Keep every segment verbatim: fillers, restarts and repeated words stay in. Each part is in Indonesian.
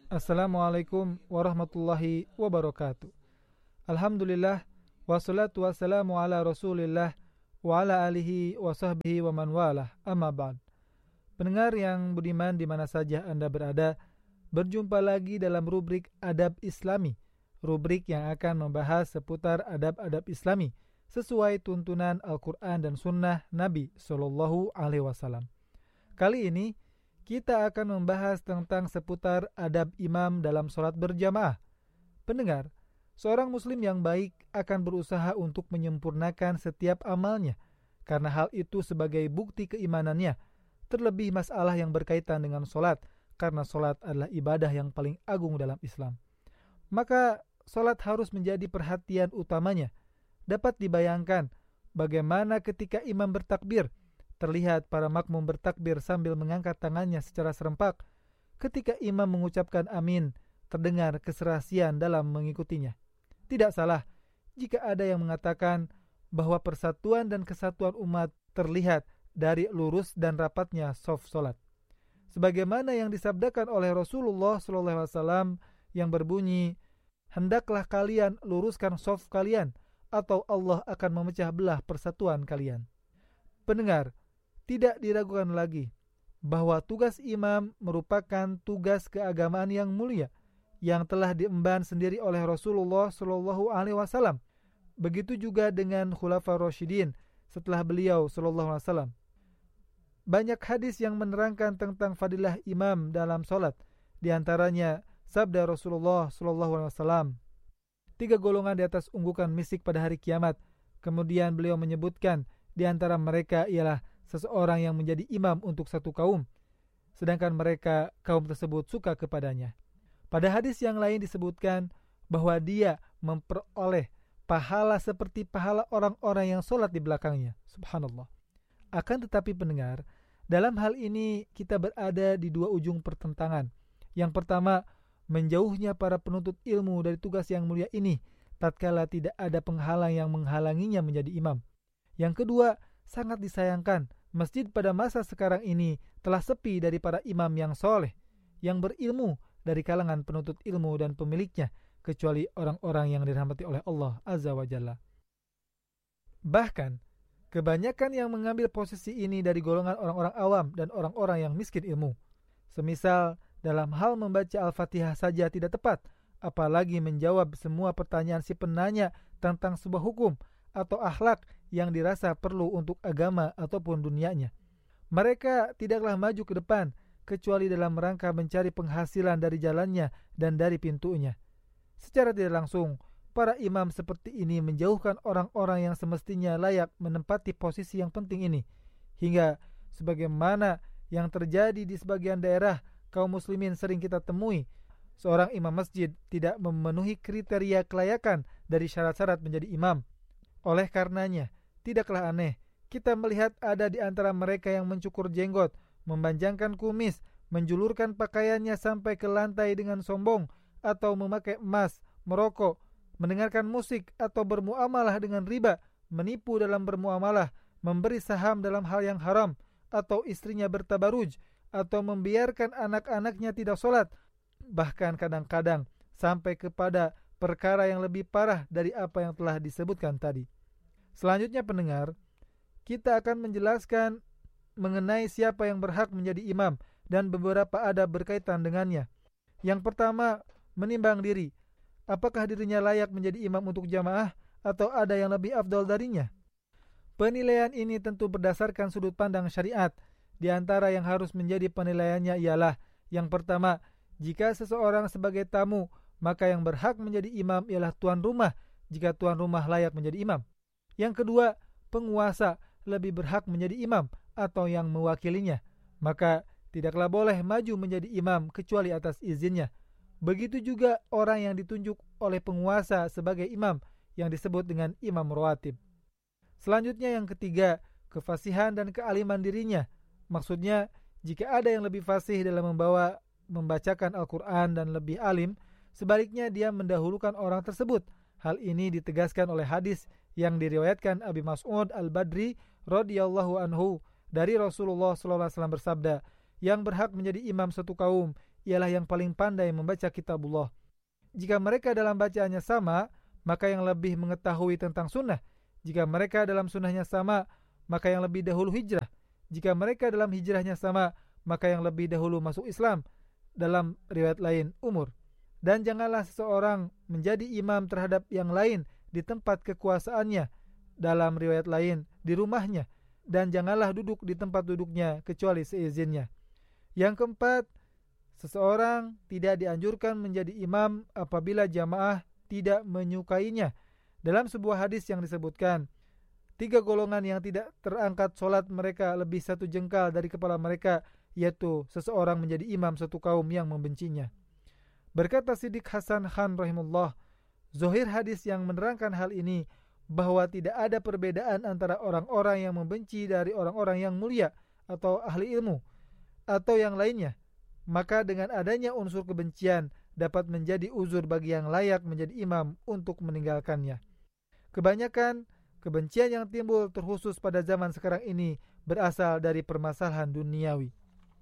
Assalamualaikum warahmatullahi wabarakatuh. Alhamdulillah, wassalatu wassalamu ala rasulillah wa ala alihi wa sahbihi wa man walah, amma ba'd. Pendengar yang budiman di mana saja Anda berada, berjumpa lagi dalam rubrik Adab Islami, rubrik yang akan membahas seputar adab-adab Islami sesuai tuntunan Al-Quran dan Sunnah Nabi Sallallahu Alaihi Wasallam. Kali ini kita akan membahas tentang seputar adab imam dalam sholat berjamaah. Pendengar, seorang muslim yang baik akan berusaha untuk menyempurnakan setiap amalnya, karena hal itu sebagai bukti keimanannya, terlebih masalah yang berkaitan dengan sholat, karena sholat adalah ibadah yang paling agung dalam Islam. Maka sholat harus menjadi perhatian utamanya. Dapat dibayangkan bagaimana ketika imam bertakbir, terlihat para makmum bertakbir sambil mengangkat tangannya secara serempak. Ketika imam mengucapkan amin, terdengar keserasian dalam mengikutinya. Tidak salah jika ada yang mengatakan bahwa persatuan dan kesatuan umat terlihat dari lurus dan rapatnya shaf salat. Sebagaimana yang disabdakan oleh Rasulullah shallallahu alaihi wasallam yang berbunyi, "Hendaklah kalian luruskan shaf kalian, atau Allah akan memecah belah persatuan kalian." Pendengar, tidak diragukan lagi bahwa tugas imam merupakan tugas keagamaan yang mulia yang telah diemban sendiri oleh Rasulullah Shallallahu Alaihi Wasallam. Begitu juga dengan Khulafaur Rasyidin setelah beliau Shallallahu Alaihi Wasallam. Banyak hadis yang menerangkan tentang fadilah imam dalam solat. Di antaranya sabda Rasulullah Shallallahu Alaihi Wasallam, tiga golongan di atas unggukan misik pada hari kiamat. Kemudian beliau menyebutkan di antara mereka ialah seseorang yang menjadi imam untuk satu kaum, sedangkan mereka kaum tersebut suka kepadanya. Pada hadis yang lain disebutkan bahwa dia memperoleh pahala seperti pahala orang-orang yang sholat di belakangnya. Subhanallah. Akan tetapi pendengar, dalam hal ini kita berada di dua ujung pertentangan. Yang pertama, menjauhnya para penuntut ilmu dari tugas yang mulia ini, tatkala tidak ada penghalang yang menghalanginya menjadi imam. Yang kedua, sangat disayangkan masjid pada masa sekarang ini telah sepi dari para imam yang soleh, yang berilmu dari kalangan penuntut ilmu dan pemiliknya, kecuali orang-orang yang dirahmati oleh Allah Azza wa Jalla. Bahkan, kebanyakan yang mengambil posisi ini dari golongan orang-orang awam dan orang-orang yang miskin ilmu. Semisal, dalam hal membaca Al-Fatihah saja tidak tepat, apalagi menjawab semua pertanyaan si penanya tentang sebuah hukum atau akhlak yang dirasa perlu untuk agama ataupun dunianya. Mereka tidaklah maju ke depan kecuali dalam rangka mencari penghasilan dari jalannya dan dari pintunya. Secara tidak langsung, para imam seperti ini menjauhkan orang-orang yang semestinya layak menempati posisi yang penting ini. Hingga sebagaimana yang terjadi di sebagian daerah kaum muslimin sering kita temui, seorang imam masjid tidak memenuhi kriteria kelayakan dari syarat-syarat menjadi imam. Oleh karenanya, tidaklah aneh kita melihat ada di antara mereka yang mencukur jenggot, memanjangkan kumis, menjulurkan pakaiannya sampai ke lantai dengan sombong, atau memakai emas, merokok, mendengarkan musik, atau bermuamalah dengan riba, menipu dalam bermuamalah, memberi saham dalam hal yang haram, atau istrinya bertabaruj, atau membiarkan anak-anaknya tidak sholat, bahkan kadang-kadang sampai kepada perkara yang lebih parah dari apa yang telah disebutkan tadi. Selanjutnya pendengar, kita akan menjelaskan mengenai siapa yang berhak menjadi imam dan beberapa adab berkaitan dengannya. Yang pertama, menimbang diri. Apakah dirinya layak menjadi imam untuk jamaah atau ada yang lebih afdal darinya? Penilaian ini tentu berdasarkan sudut pandang syariat. Di antara yang harus menjadi penilaiannya ialah, yang pertama, jika seseorang sebagai tamu, maka yang berhak menjadi imam ialah tuan rumah, jika tuan rumah layak menjadi imam. Yang kedua, penguasa lebih berhak menjadi imam atau yang mewakilinya, maka tidaklah boleh maju menjadi imam kecuali atas izinnya. Begitu juga orang yang ditunjuk oleh penguasa sebagai imam yang disebut dengan imam rawatib. Selanjutnya yang ketiga, kefasihan dan kealiman dirinya. Maksudnya, jika ada yang lebih fasih dalam membawa membacakan Al-Quran dan lebih alim, sebaliknya dia mendahulukan orang tersebut. Hal ini ditegaskan oleh hadis yang diriwayatkan Abi Mas'ud Al-Badri radhiyallahu anhu dari Rasulullah sallallahu alaihi wasallam bersabda, yang berhak menjadi imam satu kaum ialah yang paling pandai membaca kitabullah. Jika mereka dalam bacaannya sama, maka yang lebih mengetahui tentang sunnah. Jika mereka dalam sunnahnya sama, maka yang lebih dahulu hijrah. Jika mereka dalam hijrahnya sama, maka yang lebih dahulu masuk Islam. Dalam riwayat lain, umur. Dan janganlah seseorang menjadi imam terhadap yang lain di tempat kekuasaannya. Dalam riwayat lain, di rumahnya. Dan janganlah duduk di tempat duduknya kecuali seizinnya. Yang keempat, seseorang tidak dianjurkan menjadi imam apabila jamaah tidak menyukainya. Dalam sebuah hadis yang disebutkan, tiga golongan yang tidak terangkat solat mereka lebih satu jengkal dari kepala mereka, yaitu seseorang menjadi imam satu kaum yang membencinya. Berkata Siddiq Hasan Khan rahimullah, zahir hadis yang menerangkan hal ini, bahwa tidak ada perbedaan antara orang-orang yang membenci dari orang-orang yang mulia atau ahli ilmu atau yang lainnya. Maka dengan adanya unsur kebencian dapat menjadi uzur bagi yang layak menjadi imam untuk meninggalkannya. Kebanyakan kebencian yang timbul terkhusus pada zaman sekarang ini berasal dari permasalahan duniawi.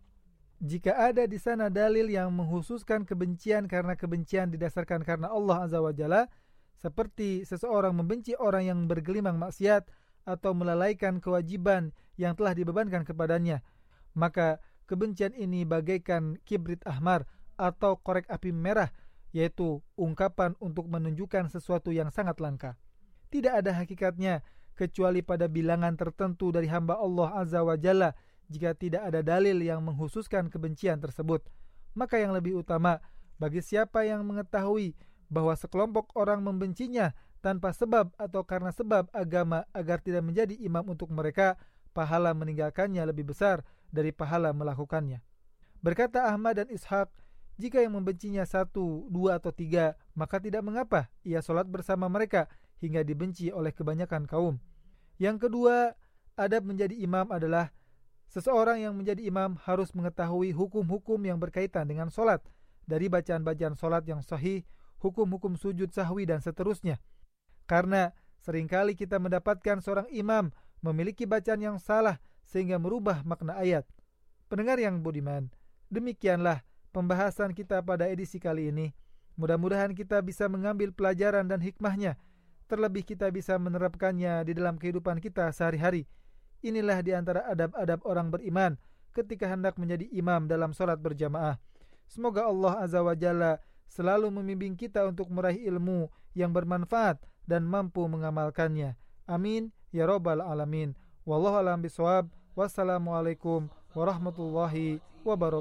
Jika ada di sana dalil yang menghususkan kebencian karena kebencian didasarkan karena Allah Azza wa Jalla, seperti seseorang membenci orang yang bergelimang maksiat atau melalaikan kewajiban yang telah dibebankan kepadanya, maka kebencian ini bagaikan kibrit ahmar atau korek api merah, yaitu ungkapan untuk menunjukkan sesuatu yang sangat langka. Tidak ada hakikatnya kecuali pada bilangan tertentu dari hamba Allah Azza wa Jalla. Jika tidak ada dalil yang menghususkan kebencian tersebut, maka yang lebih utama bagi siapa yang mengetahui bahwa sekelompok orang membencinya tanpa sebab atau karena sebab agama agar tidak menjadi imam untuk mereka, pahala meninggalkannya lebih besar dari pahala melakukannya. Berkata Ahmad dan Ishaq, jika yang membencinya satu, dua atau tiga, maka tidak mengapa ia solat bersama mereka hingga dibenci oleh kebanyakan kaum. Yang kedua, adab menjadi imam adalah seseorang yang menjadi imam harus mengetahui hukum-hukum yang berkaitan dengan solat, dari bacaan-bacaan solat yang sahih, hukum-hukum sujud sahwi dan seterusnya. Karena seringkali kita mendapatkan seorang imam memiliki bacaan yang salah sehingga merubah makna ayat. Pendengar yang budiman, demikianlah pembahasan kita pada edisi kali ini. Mudah-mudahan kita bisa mengambil pelajaran dan hikmahnya. Terlebih kita bisa menerapkannya di dalam kehidupan kita sehari-hari. Inilah di antara adab-adab orang beriman ketika hendak menjadi imam dalam salat berjamaah. Semoga Allah Azza wa Jalla selalu membimbing kita untuk meraih ilmu yang bermanfaat dan mampu mengamalkannya. Amin ya rabbal alamin. Wallahu a'lam bishawab. Wassalamualaikum warahmatullahi wabarakatuh.